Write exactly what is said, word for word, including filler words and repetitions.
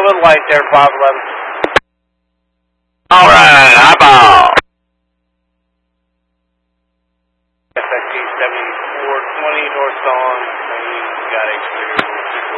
little light there, five eleven. All right, eyeball. S X T seventy-four twenty, north on, got a clear.